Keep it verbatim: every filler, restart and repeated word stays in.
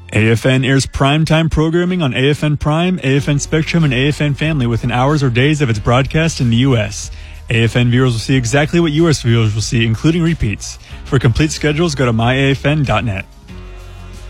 A F N airs primetime programming on A F N Prime, A F N Spectrum, and A F N Family within hours or days of its broadcast in the U S. A F N viewers will see exactly what U S viewers will see, including repeats. For complete schedules, go to my A F N dot net.